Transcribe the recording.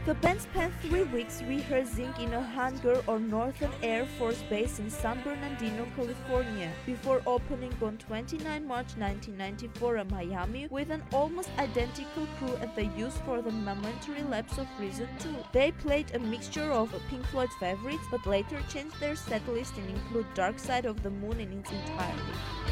The band spent 3 weeks rehearsing in a hangar on Northern Air Force Base in San Bernardino, California, before opening on 29 March 1994 in Miami with an almost identical crew as they used for the Momentary Lapse of Reason 2. They played a mixture of Pink Floyd favorites, but later changed their setlist and include Dark Side of the Moon in its entirety.